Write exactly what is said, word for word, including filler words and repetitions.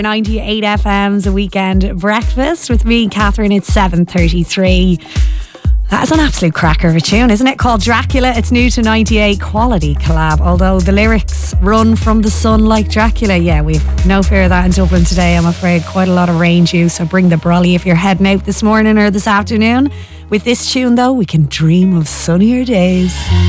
ninety-eight F M's A Weekend Breakfast with me, Catherine. It's seven thirty-three. That is an absolute cracker of a tune, isn't it? Called Dracula. It's new to ninety-eight, quality collab. Although the lyrics run from the sun like Dracula. Yeah, we've no fear of that in Dublin today, I'm afraid. Quite a lot of rain due, so bring the brolly if you're heading out this morning or this afternoon. With this tune, though, we can dream of sunnier days.